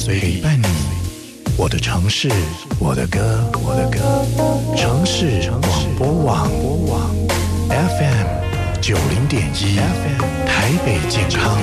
随陪伴你，我的城市，我的歌，我的歌，城市广播网 FM 90.1 台北健康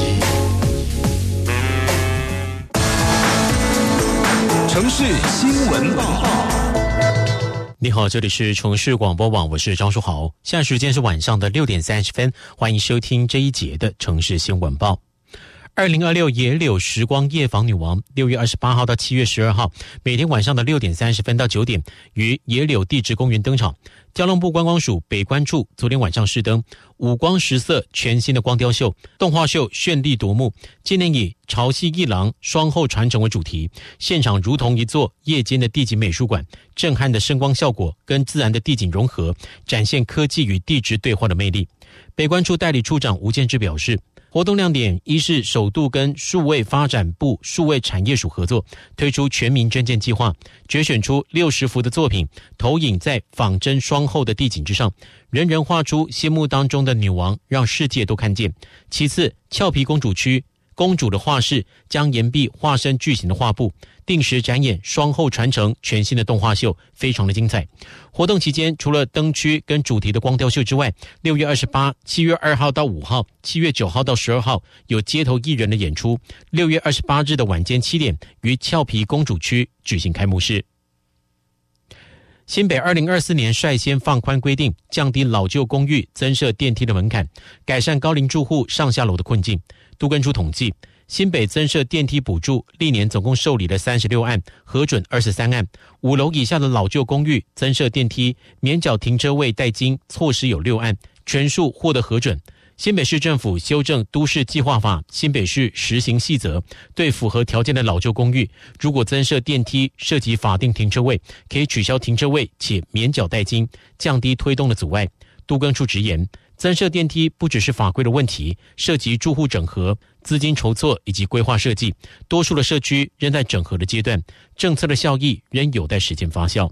城市新闻报告。 你好，这里是城市广播网，我是张书豪。现在时间是晚上的6点30分，欢迎收听这一节的城市新闻报。2026野柳时光夜访女王6月28号到7月12号，每天晚上的6点30分到9点于野柳地质公园登场。交通部观光署北关处昨天晚上试灯五光十色全新的光雕秀，动画秀绚丽夺目，今年以潮汐一廊双后传承为主题，现场如同一座夜间的地景美术馆，震撼的声光效果跟自然的地景融合，展现科技与地质对话的魅力。北关处代理处长吴建之表示，活动亮点一是首度跟数位发展部数位产业署合作，推出全民征件计划，决选出60幅的作品，投影在仿真双后的地景之上，人人画出心目当中的女王，让世界都看见。其次，俏皮公主区公主的画室将岩壁化身巨型的画布，定时展演双后传承全新的动画秀，非常的精彩。活动期间，除了灯区跟主题的光雕秀之外，6月28、7月2号到5号、7月9号到12号有街头艺人的演出。6月28日的晚间7点于俏皮公主区举行开幕式。新北2024年率先放宽规定，降低老旧公寓增设电梯的门槛，改善高龄住户上下楼的困境。都更处统计，新北增设电梯补助，历年总共受理了36案，核准23案。5楼以下的老旧公寓增设电梯，免缴停车位代金措施有6案，全数获得核准。新北市政府修正都市计划法新北市实行细则，对符合条件的老旧公寓，如果增设电梯涉及法定停车位，可以取消停车位且免缴代金，降低推动的阻碍。都更处直言，增设电梯不只是法规的问题，涉及住户整合、资金筹措以及规划设计，多数的社区仍在整合的阶段，政策的效益仍有待时间发酵。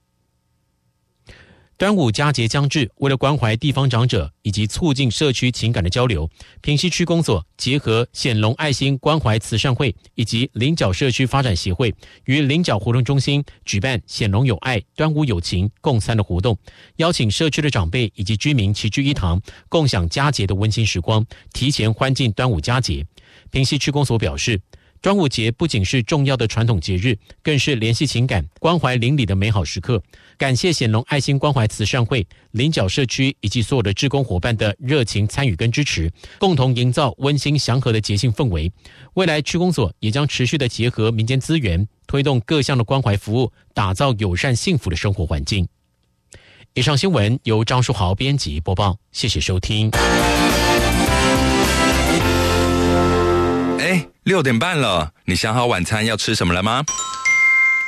端午佳节将至，为了关怀地方长者以及促进社区情感的交流，平溪区公所结合显龙爱心关怀慈善会以及菱角社区发展协会，于菱角活动中心举办显龙有爱、端午有情共餐的活动，邀请社区的长辈以及居民齐聚一堂，共享佳节的温馨时光，提前欢庆端午佳节。平溪区公所表示，端午节不仅是重要的传统节日，更是联系情感、关怀邻里的美好时刻。感谢显龙爱心关怀慈善会、菱角社区以及所有的志工伙伴的热情参与跟支持，共同营造温馨祥和的节庆氛围。未来区公所也将持续的结合民间资源，推动各项的关怀服务，打造友善幸福的生活环境。以上新闻由张书豪编辑播报，谢谢收听。 6点半了，你想好晚餐要吃什么了吗？